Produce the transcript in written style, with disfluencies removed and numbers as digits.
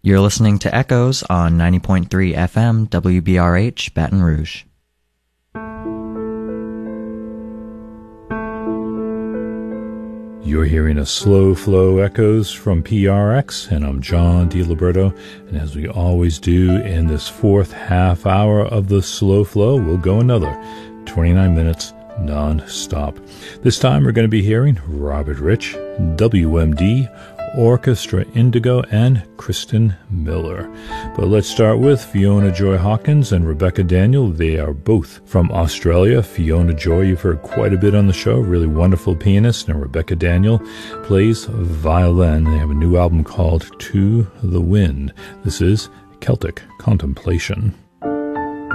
You're listening to Echoes on 90.3 FM WBRH Baton Rouge. You're hearing a Slow Flow Echoes from PRX, and I'm John DiLiberto. And as we always do in this fourth half hour of the Slow Flow, we'll go another 29 minutes non-stop. This time we're going to be hearing Robert Rich, WMD, Orchestra Indigo, and Kristen Miller. But let's start with Fiona Joy Hawkins and Rebecca Daniel. They are both from Australia. Fiona Joy, you've heard quite a bit on the show, really wonderful pianist, and Rebecca Daniel plays violin. They have a new album called To the Wind. This is Celtic Contemplation.